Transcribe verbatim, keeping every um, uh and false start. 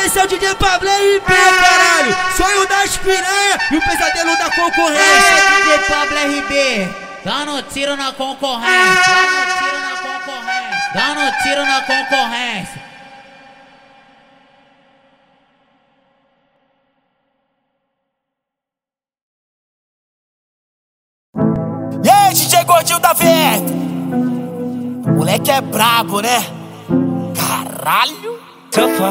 Esse é o D J Pablo R B, caralho. Sonho das piranha e o pesadelo da concorrência. D J Pablo R B, dando tiro na concorrência. Dando tiro na concorrência. Dando tiro na concorrência. E aí, D J Gordinho da Veta? Moleque é brabo, né? Caralho!